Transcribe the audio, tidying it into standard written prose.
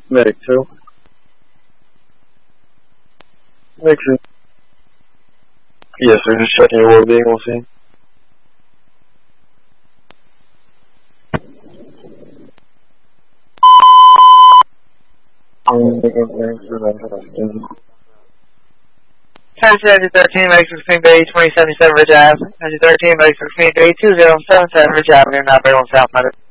Medic 2. Medic 2. Yes, sir. Just checking your being on scene. Taxi Engine 13, Medic 16, Bay 2077 Ridge Ave. Engine 13, Medic 16, Bay 2077 Ridge Avenue, not very on South Medic.